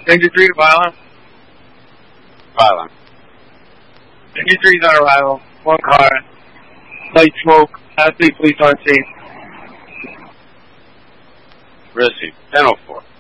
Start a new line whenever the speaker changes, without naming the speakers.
Danger 3 to Violent.
Violent.
Danger 3 is on arrival. One car. Light smoke. Athlete police on scene.
Received. 10-04.